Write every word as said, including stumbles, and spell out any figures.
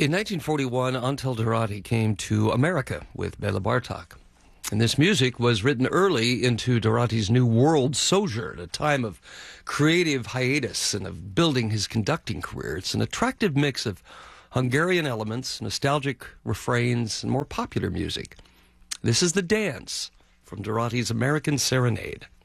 In nineteen forty-one, Antal Dorati came to America with Bela Bartok. And this music was written early into Dorati's new world sojourn, a time of creative hiatus and of building his conducting career. It's an attractive mix of Hungarian elements, nostalgic refrains, and more popular music. This is The Dance from Dorati's American Serenade.